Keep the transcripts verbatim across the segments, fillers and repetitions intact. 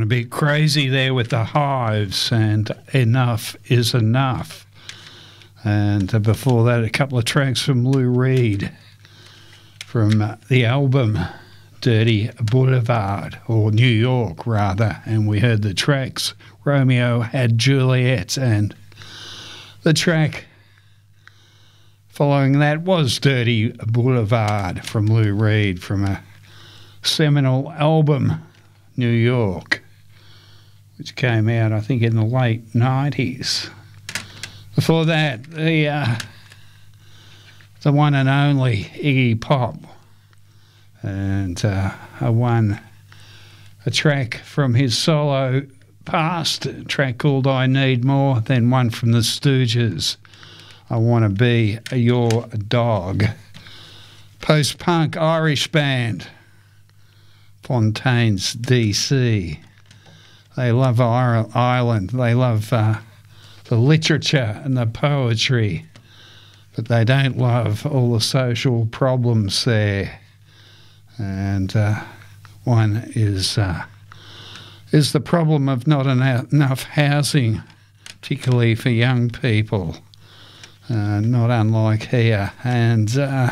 a bit crazy there with the Hives and Enough Is Enough. And uh, before that, a couple of tracks from Lou Reed from uh, the album Dirty Boulevard, or New York rather, and we heard the tracks Romeo Had Juliet, and the track following that was Dirty Boulevard from Lou Reed from a seminal album, New York, which came out, I think, in the late nineties. Before that, the uh, the one and only Iggy Pop, and uh, I won a track from his solo past, a track called I Need More, then one from the Stooges, I Want to Be Your Dog. Post-punk Irish band, Fontaines D C. They love Ireland. They love uh, the literature and the poetry, but they don't love all the social problems there. And uh, one is uh, is the problem of not enough housing, particularly for young people, uh, not unlike here. And uh,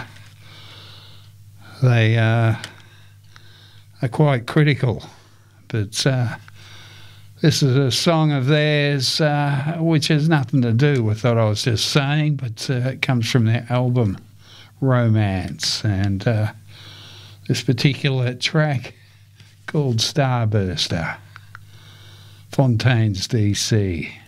they uh, are quite critical. But uh, this is a song of theirs uh, which has nothing to do with what I was just saying, but uh, it comes from their album Romance. And uh, this particular track called Starburster, Fontaines D C.